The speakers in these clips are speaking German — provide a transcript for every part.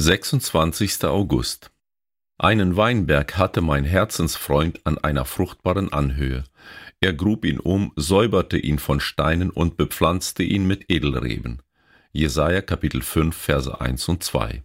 26. August. Einen Weinberg hatte mein Herzensfreund an einer fruchtbaren Anhöhe. Er grub ihn um, säuberte ihn von Steinen und bepflanzte ihn mit Edelreben. Jesaja Kapitel 5, Verse 1 und 2.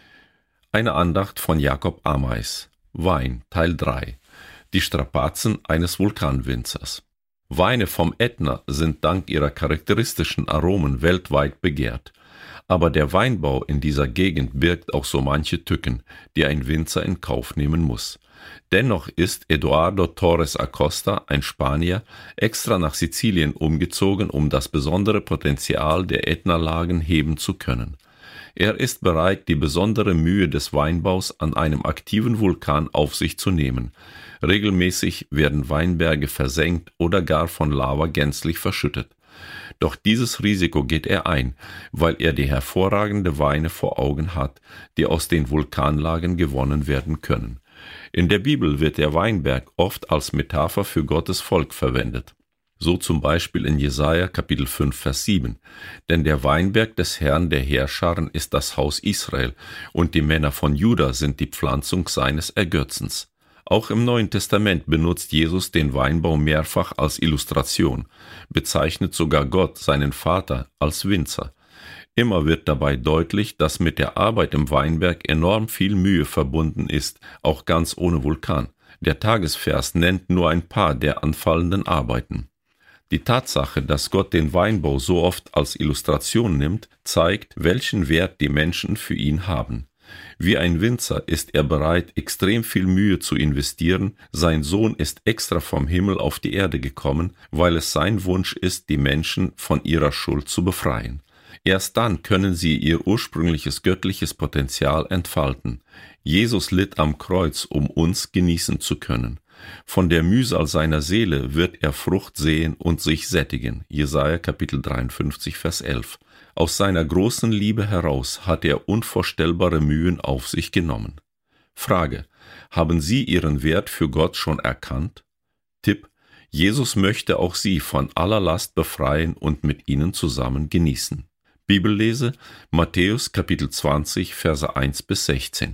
Eine Andacht von Jakob Ameis. Wein, Teil 3. Die Strapazen eines Vulkanwinzers. Weine vom Ätna sind dank ihrer charakteristischen Aromen weltweit begehrt. Aber der Weinbau in dieser Gegend birgt auch so manche Tücken, die ein Winzer in Kauf nehmen muss. Dennoch ist Eduardo Torres Acosta, ein Spanier, extra nach Sizilien umgezogen, um das besondere Potenzial der Ätna-Lagen heben zu können. Er ist bereit, die besondere Mühe des Weinbaus an einem aktiven Vulkan auf sich zu nehmen. Regelmäßig werden Weinberge versenkt oder gar von Lava gänzlich verschüttet. Doch dieses Risiko geht er ein, weil er die hervorragende Weine vor Augen hat, die aus den Vulkanlagen gewonnen werden können. In der Bibel wird der Weinberg oft als Metapher für Gottes Volk verwendet. So zum Beispiel in Jesaja Kapitel 5, Vers 7. Denn der Weinberg des Herrn der Heerscharen ist das Haus Israel, und die Männer von Juda sind die Pflanzung seines Ergötzens. Auch im Neuen Testament benutzt Jesus den Weinbau mehrfach als Illustration, bezeichnet sogar Gott, seinen Vater, als Winzer. Immer wird dabei deutlich, dass mit der Arbeit im Weinberg enorm viel Mühe verbunden ist, auch ganz ohne Vulkan. Der Tagesvers nennt nur ein paar der anfallenden Arbeiten. Die Tatsache, dass Gott den Weinbau so oft als Illustration nimmt, zeigt, welchen Wert die Menschen für ihn haben. Wie ein Winzer ist er bereit, extrem viel Mühe zu investieren. Sein Sohn ist extra vom Himmel auf die Erde gekommen, weil es sein Wunsch ist, die Menschen von ihrer Schuld zu befreien. Erst dann können sie ihr ursprüngliches göttliches Potenzial entfalten. Jesus litt am Kreuz, um uns genießen zu können. Von der Mühsal seiner Seele wird er Frucht sehen und sich sättigen. Jesaja Kapitel 53, Vers 11. Aus seiner großen Liebe heraus hat er unvorstellbare Mühen auf sich genommen. Frage: Haben Sie Ihren Wert für Gott schon erkannt? Tipp: Jesus möchte auch Sie von aller Last befreien und mit Ihnen zusammen genießen. Bibellese: Matthäus Kapitel 20, Verse 1 bis 16.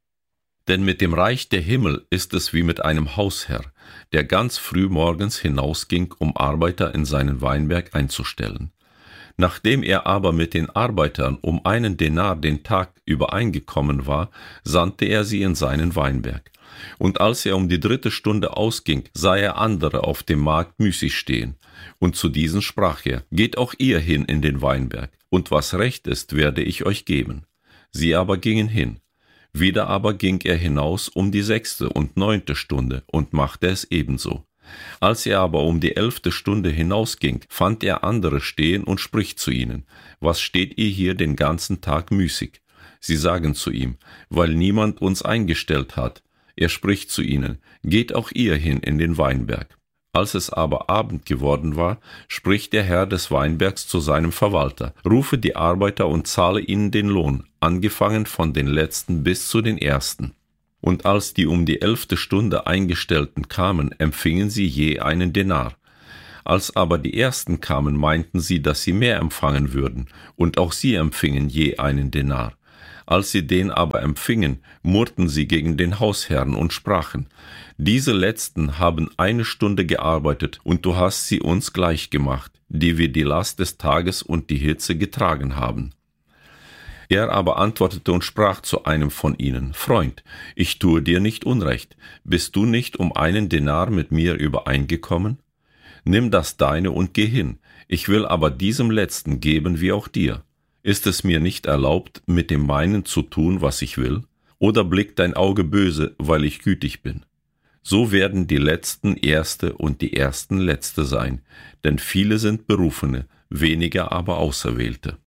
Denn mit dem Reich der Himmel ist es wie mit einem Hausherr, der ganz früh morgens hinausging, um Arbeiter in seinen Weinberg einzustellen. Nachdem er aber mit den Arbeitern um 1 Denar den Tag übereingekommen war, sandte er sie in seinen Weinberg. Und als er um die 3. Stunde ausging, sah er andere auf dem Markt müßig stehen. Und zu diesen sprach er: Geht auch ihr hin in den Weinberg, und was recht ist, werde ich euch geben. Sie aber gingen hin. Wieder aber ging er hinaus um die 6. und 9. Stunde und machte es ebenso. Als er aber um die 11. Stunde hinausging, fand er andere stehen und spricht zu ihnen: Was steht ihr hier den ganzen Tag müßig? Sie sagen zu ihm: Weil niemand uns eingestellt hat. Er spricht zu ihnen: Geht auch ihr hin in den Weinberg. Als es aber Abend geworden war, spricht der Herr des Weinbergs zu seinem Verwalter: Rufe die Arbeiter und zahle ihnen den Lohn, angefangen von den Letzten bis zu den Ersten. Und als die um die 11. Stunde Eingestellten kamen, empfingen sie je 1 Denar. Als aber die Ersten kamen, meinten sie, dass sie mehr empfangen würden, und auch sie empfingen je 1 Denar. Als sie den aber empfingen, murrten sie gegen den Hausherrn und sprachen: Diese Letzten haben 1 Stunde gearbeitet, und du hast sie uns gleich gemacht, die wir die Last des Tages und die Hitze getragen haben. Er aber antwortete und sprach zu einem von ihnen: Freund, ich tue dir nicht Unrecht. Bist du nicht um 1 Denar mit mir übereingekommen? Nimm das deine und geh hin. Ich will aber diesem Letzten geben wie auch dir. Ist es mir nicht erlaubt, mit dem meinen zu tun, was ich will? Oder blickt dein Auge böse, weil ich gütig bin? So werden die Letzten Erste und die Ersten Letzte sein, denn viele sind Berufene, weniger aber Auserwählte.